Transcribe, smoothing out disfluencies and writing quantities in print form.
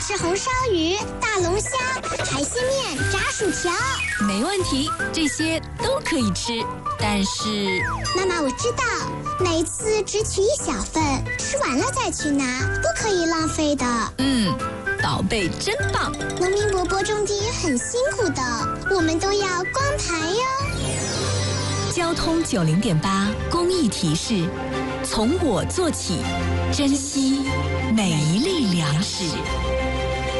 吃红烧鱼、大龙虾、海鲜面、炸薯条。 没问题，这些都可以吃。但是， 妈妈，我知道，每次只取一小份，吃完了再去拿，不可以浪费的。 宝贝真棒！ 农民伯伯种地也很辛苦的，我们都要光盘哟。 交通90.8公益提示：从我做起，珍惜每一粒粮食。